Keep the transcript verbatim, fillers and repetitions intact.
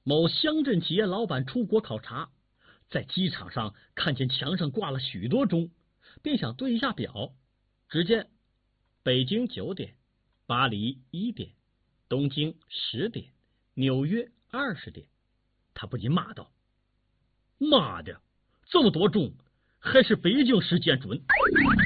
某乡镇企业老板出国考察，在机场上看见墙上挂了许多钟，便想对一下表。只见北京九点，巴黎一点，东京十点，纽约二十点。他不禁骂道：妈的，这么多钟，还是北京时间准！